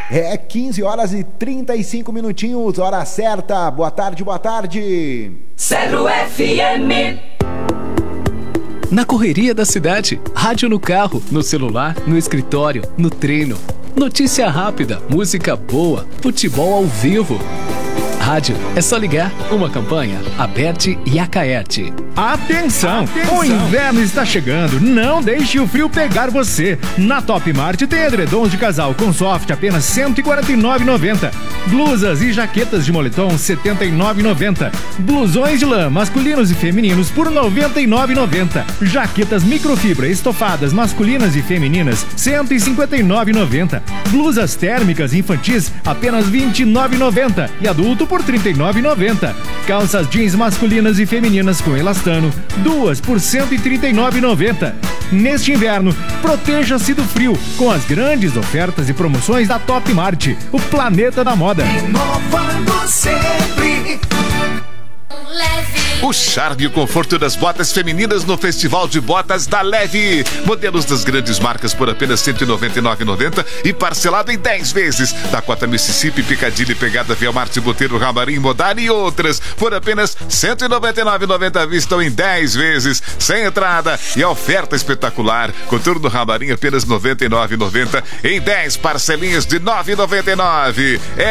É 15 horas e 35 minutinhos, hora certa. Boa tarde, boa tarde. Cedro FM. Na correria da cidade, rádio no carro, no celular, no escritório, no treino. Notícia rápida, música boa, futebol ao vivo. Rádio, é só ligar. Uma campanha, Aberte e Acaerte. Atenção! O inverno está chegando, não deixe o frio pegar você. Na Top Mart tem edredons de casal com soft apenas R$ 149,90. Blusas e jaquetas de moletom R$ 79,90. Blusões de lã masculinos e femininos por R$ 99,90. Jaquetas microfibra estofadas masculinas e femininas R$ 159,90. Blusas térmicas infantis apenas R$ 29,90 e adulto por R$ 39,90. Calças jeans masculinas e femininas com elastano, duas por R$ 139,90. Neste inverno, proteja-se do frio com as grandes ofertas e promoções da Top Mart, o planeta da moda. Inovando sempre. O charme e o conforto das botas femininas no Festival de Botas da Leve. Modelos das grandes marcas por apenas R$ 199,90 e parcelado em 10 vezes. Dakota Mississippi, Piccadilly, Pegada, Via Marte, Boteiro, Ramarim, Modari e outras por apenas R$ 199,90 à vista ou em 10 vezes, sem entrada. E a oferta espetacular. Coturno Ramarim apenas R$ 99,90 em 10 parcelinhas de R$ 9,99.